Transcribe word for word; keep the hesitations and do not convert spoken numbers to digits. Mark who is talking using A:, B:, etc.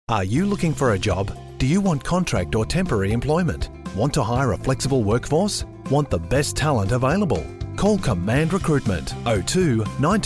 A: Are you looking for a job? Do you want contract or temporary employment? Want to hire a flexible workforce? Want the best talent available? Call Command Recruitment oh two nine